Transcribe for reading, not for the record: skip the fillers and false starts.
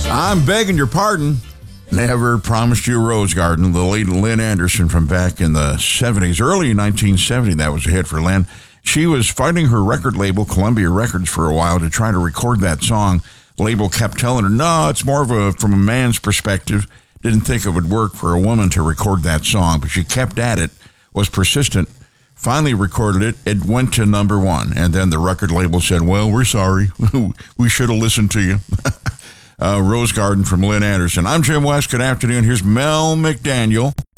I'm begging your pardon. Never Promised You a Rose Garden. The late Lynn Anderson from back in the 70s. Early 1970, that was a hit for Lynn. She was fighting her record label, Columbia Records, for a while to try to record that song. The label kept telling her, no, it's more of from a man's perspective. Didn't think it would work for a woman to record that song, but she kept at it, was persistent, finally recorded it. It went to number one, and then the record label said, well, we're sorry. We should have listened to you. Rose Garden from Lynn Anderson. I'm Jim West. Good afternoon. Here's Mel McDaniel.